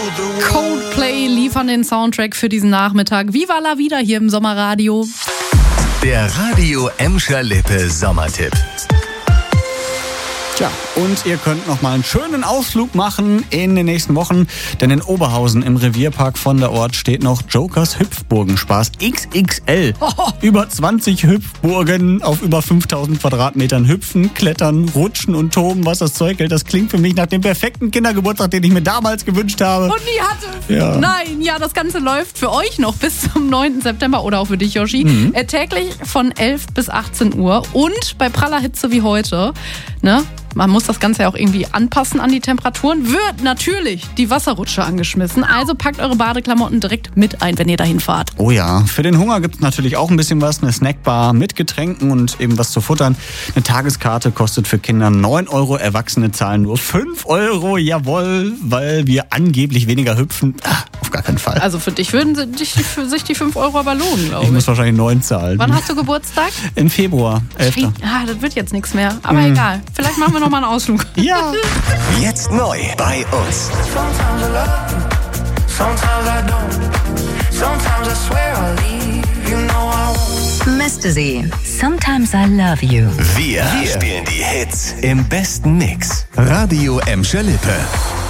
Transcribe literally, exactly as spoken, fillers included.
Coldplay liefern den Soundtrack für diesen Nachmittag. Viva la vida hier im Sommerradio. Der Radio Emscher Lippe Sommertipp. Tja, und ihr könnt noch mal einen schönen Ausflug machen in den nächsten Wochen, denn in Oberhausen im Revierpark von der Ort steht noch Jokers Hüpfburgenspaß X X L. Oh. Über zwanzig Hüpfburgen auf über fünftausend Quadratmetern hüpfen, klettern, rutschen und toben, was das Zeug hält. Das klingt für mich nach dem perfekten Kindergeburtstag, den ich mir damals gewünscht habe. Und nie hatte. Ja. Nein, ja, das Ganze läuft für euch noch bis zum neunten September oder auch für dich, Yoshi. Mhm. Äh, täglich von elf bis achtzehn Uhr und bei praller Hitze wie heute, ne? Man muss das Ganze ja auch irgendwie anpassen an die Temperaturen. Wird natürlich die Wasserrutsche angeschmissen. Also packt eure Badeklamotten direkt mit ein, wenn ihr dahin fahrt. Oh ja, für den Hunger gibt es natürlich auch ein bisschen was. Eine Snackbar mit Getränken und eben was zu futtern. Eine Tageskarte kostet für Kinder neun Euro. Erwachsene zahlen nur fünf Euro. Jawohl, weil wir angeblich weniger hüpfen. Ach, auf gar keinen Fall. Also für dich würden sich die, für sich die fünf Euro aber lohnen, glaube ich. Ich muss wahrscheinlich neun zahlen. Wann hast du Geburtstag? Im Februar, elfter Ah, das wird jetzt nichts mehr. Aber mhm. egal. Vielleicht machen wir noch mal einen Ausflug. Ja. Jetzt neu bei uns. Sometimes I love you, sometimes I don't. Sometimes I swear I'll leave, you know I won't. Mystery. Sometimes I love you. Wir, Wir spielen die Hits im besten Mix. Radio Emscher Lippe.